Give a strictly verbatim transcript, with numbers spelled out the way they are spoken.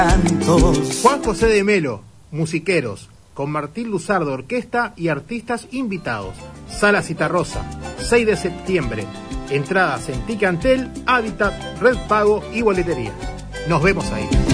Juan José de Melo, Musiqueros, con Martín Luzardo Orquesta y artistas invitados. Sala Citarrosa, seis de septiembre. Entradas en Ticantel, Hábitat, Red Pago y Boletería. Nos vemos ahí.